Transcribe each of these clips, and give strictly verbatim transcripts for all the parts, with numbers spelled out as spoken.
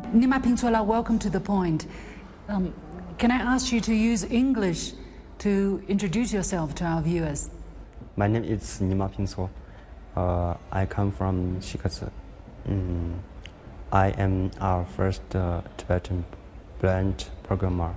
Nima Pingsola, welcome to The Point. Um, can I ask you to use English to introduce yourself to our viewers? My name is Nima Pingso. Uh, I come from Shikatsu. Mm, I am our first uh, Tibetan blind programmer,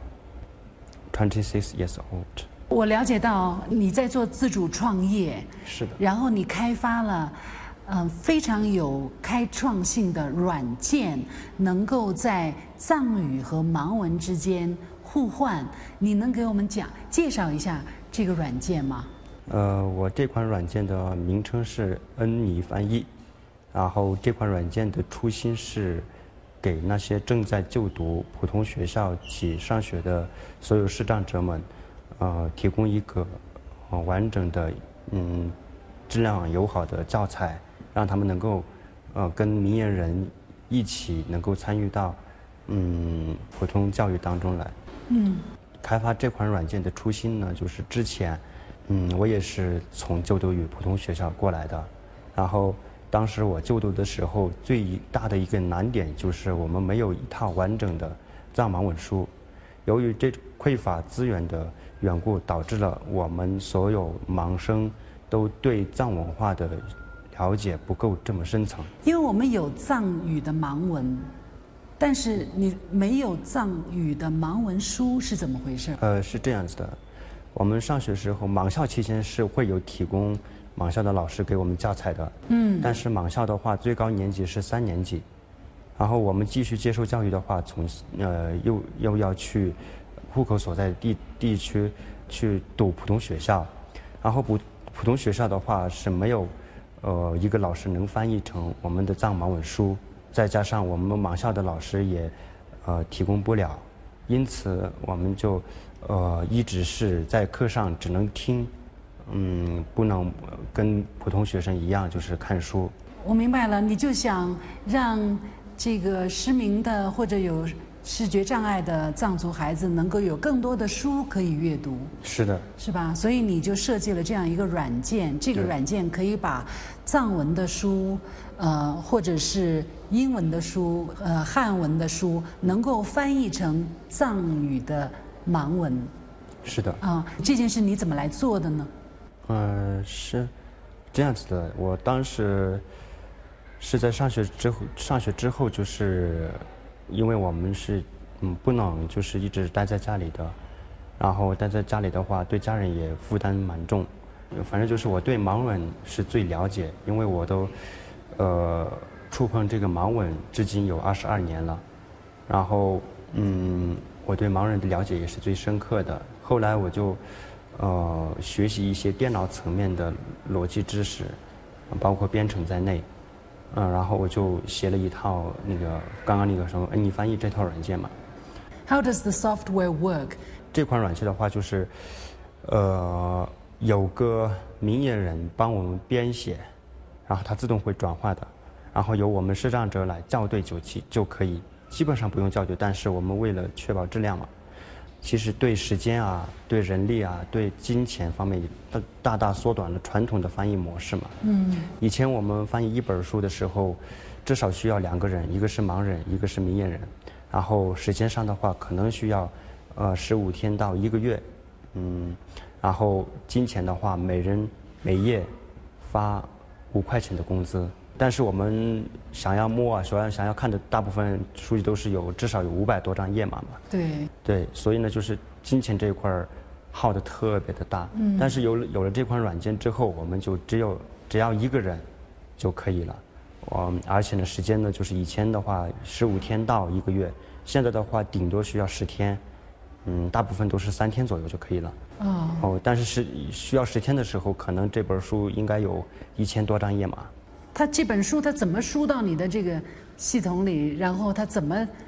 twenty-six years old. 我了解到你在做自主创业， 是的。 然后你开发了，呃，非常有开创性的软件，能够在藏语和盲文之间互换。你能给我们讲介绍一下这个软件吗？ 呃，我这款软件的名称是恩米翻译，然后这款软件的初心是给那些正在就读普通学校及上学的所有视障者们，呃，提供一个呃完整的嗯质量友好的教材，让他们能够呃跟明眼人一起能够参与到嗯普通教育当中来。 嗯， 开发这款软件的初心呢，就是之前。嗯，我也是从就读于普通学校过来的，然后当时我就读的时候，最大的一个难点就是我们没有一套完整的藏盲文书，由于这匮乏资源的缘故，导致了我们所有盲生都对藏文化的了解不够这么深层。 因为我们有藏语的盲文，但是你没有藏语的盲文书是怎么回事？ 呃，是这样子的。我们上学时候，盲校期间是会有提供盲校的老师给我们教材的。嗯。但是盲校的话，最高年级是三年级，然后我们继续接受教育的话，从呃又又要去户口所在地地区去读普通学校，然后普普通学校的话是没有呃一个老师能翻译成我们的藏盲文书，再加上我们盲校的老师也呃提供不了，因此我们就。呃，一直是在课上只能听，嗯，不能跟普通学生一样就是看书。 我明白了，你就想让这个失明的或者有视觉障碍的藏族孩子能够有更多的书可以阅读。 是的， 是吧？所以你就设计了这样一个软件，这个软件可以把藏文的书，呃，或者是英文的书，呃，汉文的书，能够翻译成藏语的。盲文， 是的啊，这件事你怎么来做的呢？ 嗯、呃，是这样子的。我当时是在上学之后，上学之后就是因为我们是嗯不能就是一直待在家里的，然后待在家里的话，对家人也负担蛮重。反正就是我对盲文是最了解，因为我都呃触碰这个盲文至今有二十二年了，然后嗯。我对盲人的了解也是最深刻的。后来我就，呃，学习一些电脑层面的逻辑知识，包括编程在内，嗯、呃，然后我就写了一套那个刚刚那个什么恩尼翻译这套软件嘛。 How does the software work？ 这款软件的话，就是，呃，有个明眼人帮我们编写，然后它自动会转化的，然后由我们视障者来校对就其就可以。基本上不用校对，但是我们为了确保质量嘛，其实对时间啊、对人力啊、对金钱方面，大大大缩短了传统的翻译模式嘛。嗯。以前我们翻译一本书的时候，至少需要两个人，一个是盲人，一个是明眼人，然后时间上的话，可能需要呃十五天到一个月，嗯，然后金钱的话，每人每页发五块钱的工资。但是我们想要摸啊，想要想要看的大部分书籍都是有至少有五百多张页码嘛。 对。对， 所以呢，就是金钱这一块儿耗的特别的大。嗯。但是有了有了这款软件之后，我们就只有只要一个人就可以了。嗯，而且呢，时间呢，就是以前的话十五天到一个月，现在的话顶多需要十天，嗯，大部分都是三天左右就可以了。哦。哦，但是是需要十天的时候，可能这本书应该有一千多张页码。 它这本书它怎么输到你的这个系统里？然后它怎么